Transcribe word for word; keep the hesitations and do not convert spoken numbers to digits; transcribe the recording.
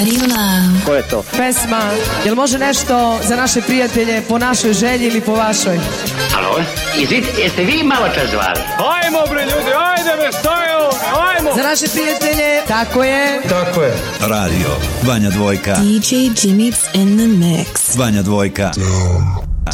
Body Love. Ko je to? Pesma, jel može nešto za naše prijatelje po našoj želji ili po vašoj? Alo, izvit, jeste vi malo čas zvali? Ajmo bre ljudi, ajde bre, šta je ovo, ajmo! Za naše prijatelje, tako je. Tako je. Radio, Vanja Dvojka. D J Jimmy's in the mix. Vanja Dvojka.